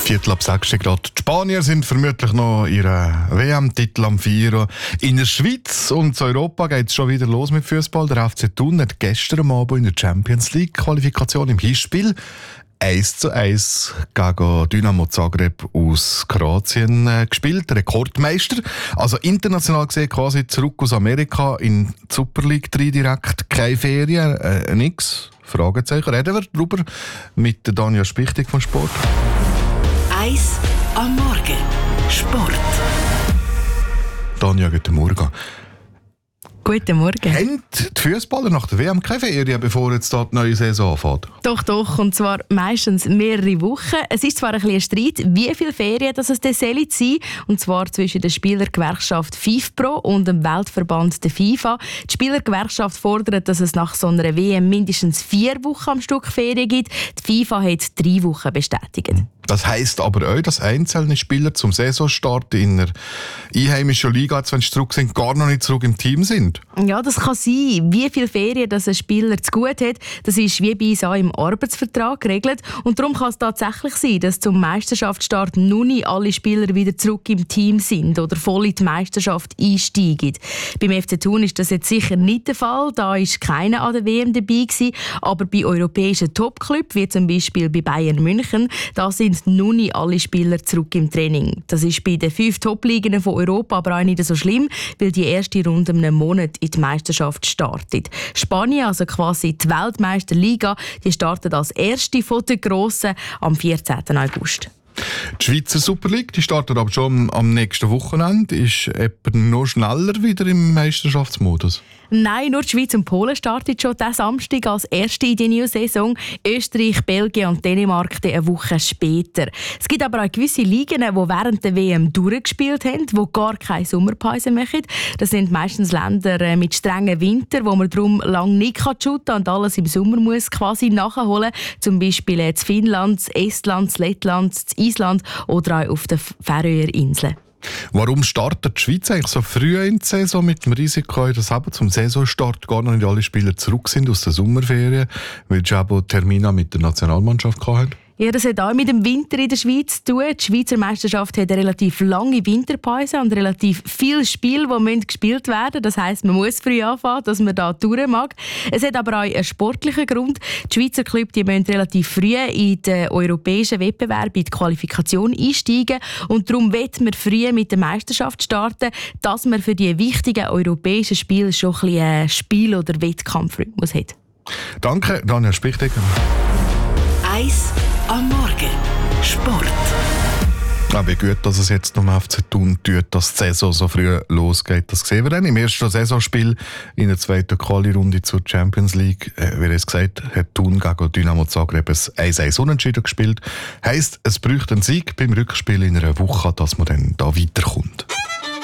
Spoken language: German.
5:45 Grad. Die Spanier sind vermutlich noch ihren WM-Titel am Feiern. In der Schweiz und in Europa geht es schon wieder los mit Fußball. Der FC Thun hat gestern Abend in der Champions League-Qualifikation im Hinspiel 1:1 gegen Dynamo Zagreb aus Kroatien gespielt. Rekordmeister. Also international gesehen quasi zurück aus Amerika in die Super League 3 direkt. Keine Ferien, nix. Fragezeichen. Reden wir darüber mit der Danja Spichtig von Sport. 1 am Morgen. Sport. Danja, guten Morgen. Guten Morgen. Haben die Fußballer nach der WM keine Ferien, bevor jetzt die neue Saison anfängt? Doch, und zwar meistens mehrere Wochen. Es ist zwar ein bisschen Streit, wie viele Ferien das es sein soll, und zwar zwischen der Spielergewerkschaft FIFPro und dem Weltverband der FIFA. Die Spielergewerkschaft fordert, dass es nach so einer WM mindestens 4 Wochen am Stück Ferien gibt. Die FIFA hat 3 Wochen bestätigt. Das heisst aber auch, dass einzelne Spieler zum Saisonstart in der einheimischen Liga, wenn sie zurück sind, gar noch nicht zurück im Team sind. Ja, das kann sein. Wie viele Ferien das ein Spieler zu gut hat, das ist wie bei uns auch im Arbeitsvertrag geregelt. Und darum kann es tatsächlich sein, dass zum Meisterschaftsstart noch nicht alle Spieler wieder zurück im Team sind oder voll in die Meisterschaft einsteigen. Beim FC Thun ist das jetzt sicher nicht der Fall. Da war keiner an der WM dabei gewesen. Aber bei europäischen Topclubs, wie zum Beispiel bei Bayern München, da sind noch nicht alle Spieler zurück im Training. Das ist bei den 5 Top-Ligen von Europa aber auch nicht so schlimm, weil die erste Runde in einem Monat in die Meisterschaft startet. Spanien, also quasi die Weltmeisterliga, die startet als erste von den Grossen am 14. August. Die Schweizer Super League, die startet aber schon am nächsten Wochenende. Ist jemand noch schneller wieder im Meisterschaftsmodus? Nein, nur die Schweiz und Polen starten schon diesen Samstag als erste in die neue Saison. Österreich, Belgien und Dänemark eine Woche später. Es gibt aber auch gewisse Ligen, die während der WM durchgespielt haben, die gar keine Sommerpause machen. Das sind meistens Länder mit strengen Winter, wo man darum lange nicht shooten kann und alles im Sommer muss quasi nachholen. Zum Beispiel in Finnland, Estland, Lettland, Island oder auch auf den Färöerinseln. Warum startet die Schweiz eigentlich so früh in die Saison mit dem Risiko, dass eben zum Saisonstart gar noch nicht alle Spieler zurück sind aus der Sommerferien, weil sie eben Termine mit der Nationalmannschaft hatten? Ja, das hat auch mit dem Winter in der Schweiz zu tun. Die Schweizer Meisterschaft hat eine relativ lange Winterpause und relativ viele Spiele, die gespielt werden müssen. Das heisst, man muss früh anfangen, dass man da durch mag. Es hat aber auch einen sportlichen Grund. Die Schweizer Clubs die müssen relativ früh in den europäischen Wettbewerb, in die Qualifikation einsteigen. Und darum wollen wir früh mit der Meisterschaft starten, dass man für die wichtigen europäischen Spiele schon ein bisschen Spiel- oder Wettkampfrhythmus hat. Danke, Danja Spichtig. 1 am Morgen. Sport. Ja, wie gut, dass es jetzt noch FC Thun tut, dass die Saison so früh losgeht. Das sehen wir dann im ersten Saisonspiel in der zweiten Quali-Runde zur Champions League. Wie es gesagt hat, Thun gegen Dynamo Zagreb 1:1 unentschieden gespielt. Heisst, es bräuchte einen Sieg beim Rückspiel in einer Woche, dass man dann da weiterkommt.